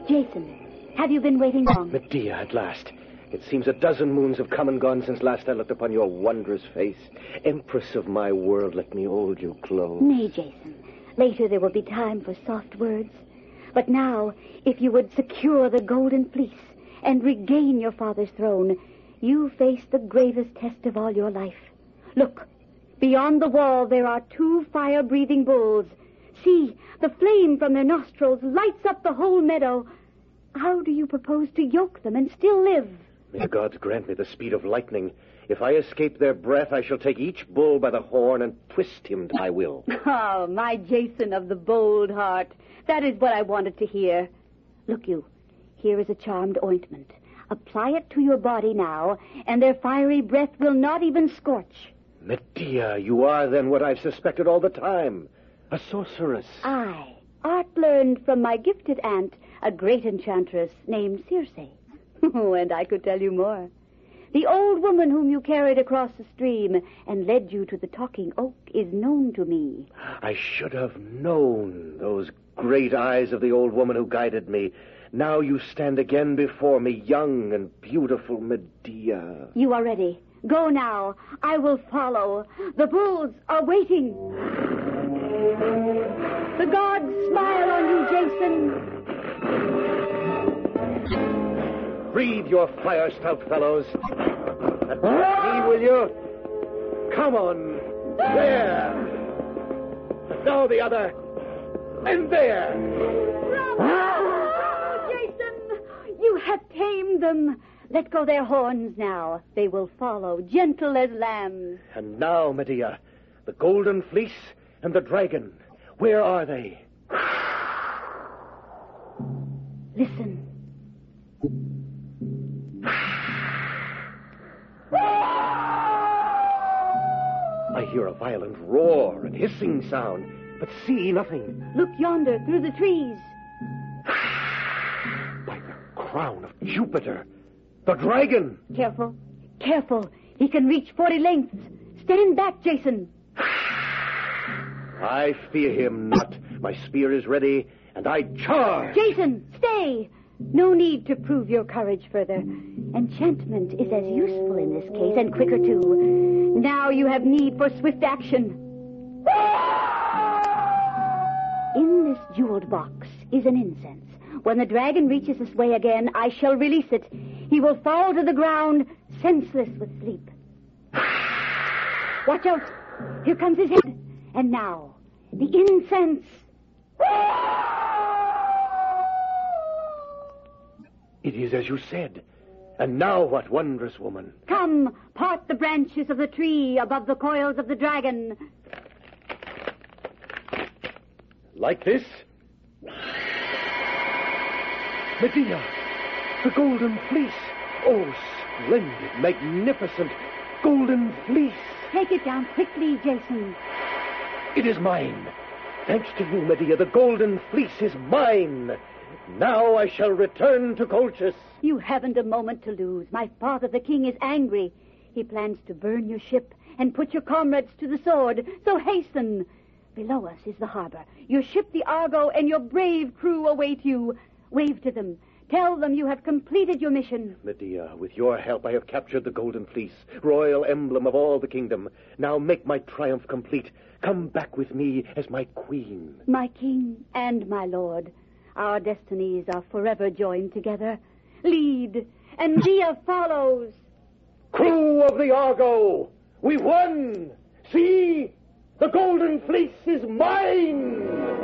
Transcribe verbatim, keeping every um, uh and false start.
Jason, have you been waiting long? Medea, at last. It seems a dozen moons have come and gone since last I looked upon your wondrous face. Empress of my world, let me hold you close. Nay, Jason. Later there will be time for soft words. But now, if you would secure the golden fleece and regain your father's throne, you face the gravest test of all your life. Look, beyond the wall there are two fire-breathing bulls. See, the flame from their nostrils lights up the whole meadow. How do you propose to yoke them and still live? May the gods grant me the speed of lightning. If I escape their breath, I shall take each bull by the horn and twist him to my will. Oh, my Jason of the bold heart. That is what I wanted to hear. Look you, here is a charmed ointment. Apply it to your body now, and their fiery breath will not even scorch. Medea, you are then what I've suspected all the time. A sorceress. Aye, art learned from my gifted aunt, a great enchantress named Circe. Oh, and I could tell you more. The old woman whom you carried across the stream and led you to the talking oak is known to me. I should have known those great eyes of the old woman who guided me. Now you stand again before me, young and beautiful Medea. You are ready. Go now. I will follow. The bulls are waiting. The gods smile on you, Jason. Breathe your fire, stout fellows. And me, will you? Come on. There. And now the other. And there. Bravo! Jason, you have tamed them. Let go their horns now. They will follow, gentle as lambs. And now, Medea, the golden fleece and the dragon. Where are they? Listen. I hear a violent roar and hissing sound, but see nothing. Look yonder, through the trees. By the crown of Jupiter, the dragon! Careful, careful. He can reach forty lengths. Stand back, Jason. I fear him not. My spear is ready, and I charge. Jason, stay. No need to prove your courage further. Enchantment is as useful in this case, and quicker too. Now you have need for swift action. In this jeweled box is an incense. When the dragon reaches this way again, I shall release it. He will fall to the ground, senseless with sleep. Watch out. Here comes his head. And now, the incense. It is as you said. And now what, wondrous woman? Come, part the branches of the tree above the coils of the dragon. Like this? Medea, the golden fleece. Oh, splendid, magnificent, golden fleece. Take it down quickly, Jason. It is mine. Thanks to you, Medea, the golden fleece is mine. Now I shall return to Colchis. You haven't a moment to lose. My father, the king, is angry. He plans to burn your ship and put your comrades to the sword. So hasten. Below us is the harbor. Your ship, the Argo, and your brave crew await you. Wave to them. Tell them you have completed your mission. Medea, with your help I have captured the golden fleece, royal emblem of all the kingdom. Now make my triumph complete. Come back with me as my queen. My king and my lord. Our destinies are forever joined together. Lead, and Medea follows. Crew of the Argo, we won! See, the golden fleece is mine!